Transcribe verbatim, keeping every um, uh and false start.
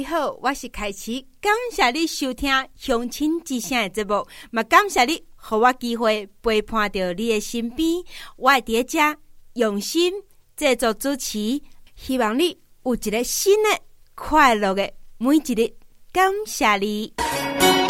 你好，我是凯琪，感谢你收听乡亲之声的节目，嘛感谢你给我机会陪伴到你的身边，我会在这用心制作主持，希望你有一个新的快乐的每一日，感谢你。